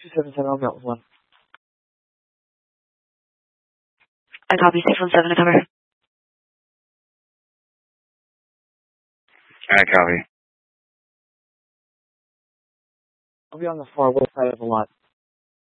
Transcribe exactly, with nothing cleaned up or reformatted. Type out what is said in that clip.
two seven seven, I'll be out with one. I copy six one seven to cover. I copy. I'll be on the far west side of the lot.